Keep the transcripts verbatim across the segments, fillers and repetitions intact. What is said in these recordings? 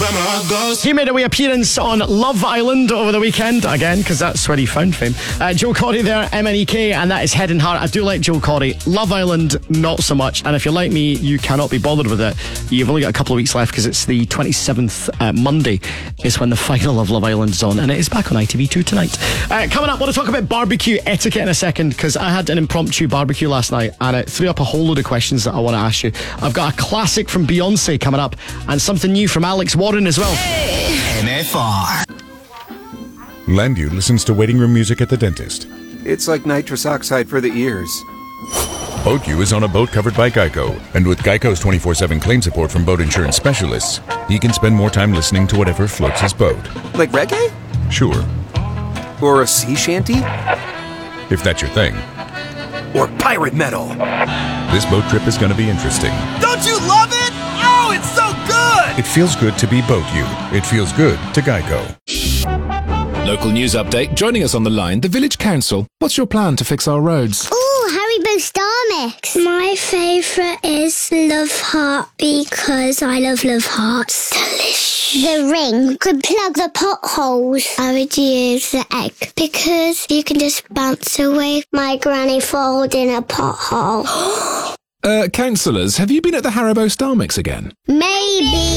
where my heart goes. He made a wee appearance on Love Island over the weekend, again, because that's where he found fame. Uh, Joe Corey there, M N E K, and that is Head and Heart. I do like Joe Corey. Love Island, not so much. And if you're like me, you cannot be bothered with it. You've only got a couple of weeks left because it's the twenty-seventh, uh, Monday, is when the final of Love Island is on, and it is back on I T V two tonight. Uh, coming up, I want to talk about barbecue etiquette in a second, because I had an impromptu barbecue last night, and it threw up a whole load of questions that I want to ask you. I've got a classic from Beyonce coming up, and something new from Alex Warren as well. M F R. Landu listens to waiting room music at the dentist. It's like nitrous oxide for the ears. BoatU is on a boat covered by Geico, and with Geico's twenty-four seven claim support from boat insurance specialists, he can spend more time listening to whatever floats his boat. Like reggae? Sure. Or a sea shanty? If that's your thing. Or pirate metal? This boat trip is going to be interesting. Don't you love it? Oh, it's so good! It feels good to be BoatU. It feels good to Geico. Local news update. Joining us on the line, the Village Council. What's your plan to fix our roads? Ooh, Haribo Star Mix. My favourite is Love Heart because I love Love Hearts. Delicious. The ring could plug the potholes. I would use the egg because you can just bounce away my granny falls in a pothole. Uh, councillors, have you been at the Haribo Star Mix again? Maybe.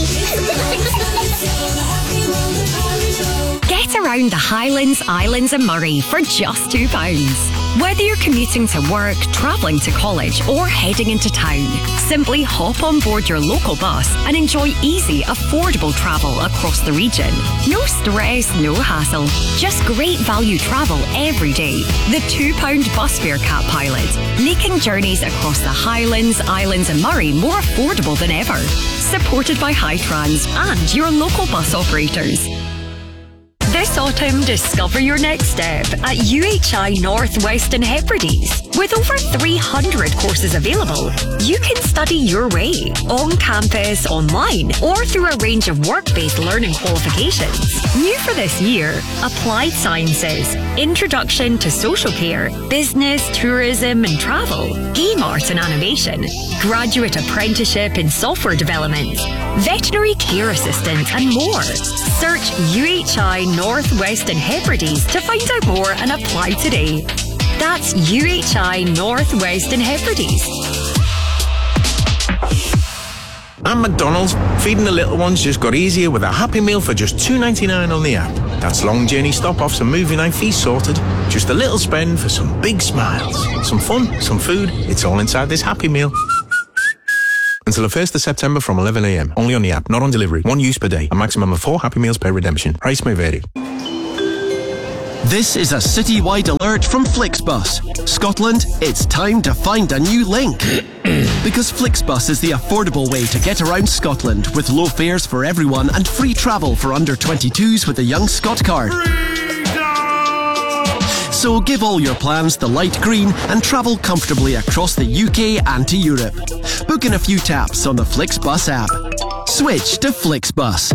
Get around the Highlands, Islands and Murray for just two pounds. Whether you're commuting to work, travelling to college or heading into town, simply hop on board your local bus and enjoy easy, affordable travel across the region. No stress, no hassle. Just great value travel every day. The two pound bus fare cap pilot, making journeys across the Highlands, Islands and Murray more affordable than ever. Supported by Hightrans and your local bus operators. This autumn, discover your next step at U H I North Western Hebrides. With over three hundred courses available, you can study your way, on campus, online, or through a range of work-based learning qualifications. New for this year, Applied Sciences, Introduction to Social Care, Business, Tourism and Travel, Game Art and Animation, Graduate Apprenticeship in Software Development, Veterinary Care Assistant and more. Search U H I North Western Hebrides to find out more and apply today. That's U H I North Western Hebrides. At McDonald's, feeding the little ones just got easier with a Happy Meal for just two ninety-nine on the app. That's long journey stop-offs and movie night feast sorted. Just a little spend for some big smiles. Some fun, some food, it's all inside this Happy Meal. Until the first of September from eleven a m. Only on the app, not on delivery. One use per day. A maximum of four Happy Meals per redemption. Price may vary. This is a citywide alert from Flixbus. Scotland, it's time to find a new link. Because Flixbus is the affordable way to get around Scotland with low fares for everyone and free travel for under twenty-twos with a Young Scot card. So give all your plans the light green and travel comfortably across the U K and to Europe. Book in a few taps on the Flixbus app. Switch to Flixbus.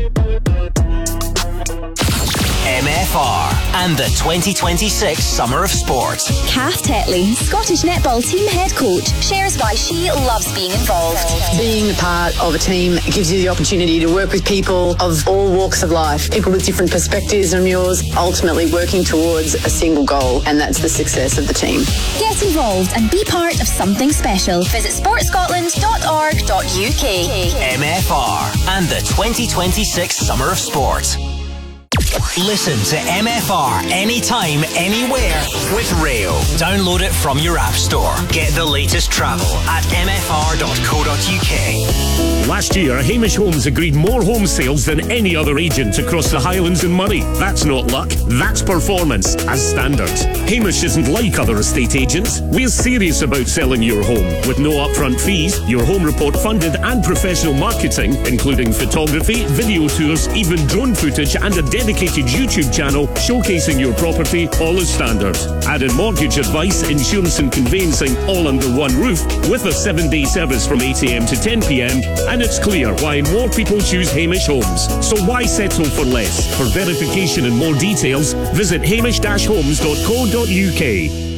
M F R and the twenty twenty-six Summer of Sport. Kath Tetley, Scottish netball team head coach, shares why she loves being involved. Being part of a team gives you the opportunity to work with people of all walks of life, people with different perspectives than yours, ultimately working towards a single goal, and that's the success of the team. Get involved and be part of something special. Visit sport scotland dot org dot U K. M F R and the twenty twenty-six Summer of Sport. Listen to M F R anytime, anywhere with Rail. Download it from your app store. Get the latest travel at m f r dot co dot u k. Last year, Hamish Homes agreed more home sales than any other agent across the Highlands and Murray. That's not luck, that's performance, as standard. Hamish isn't like other estate agents. We're serious about selling your home. With no upfront fees, your home report funded and professional marketing, including photography, video tours, even drone footage and a dedicated YouTube channel showcasing your property, all as standard. Added mortgage advice, insurance and conveyancing all under one roof with a seven day service from eight a m to ten p m and it's clear why more people choose Hamish Homes. So why settle for less? For verification and more details, visit hamish dash homes dot co dot u k.